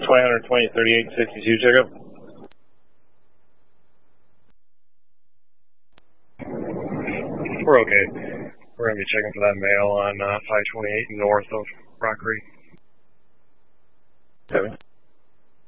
120, 3862, check up. We're okay. We're going to be checking for that male on 528 north of Rock Creek. Copy.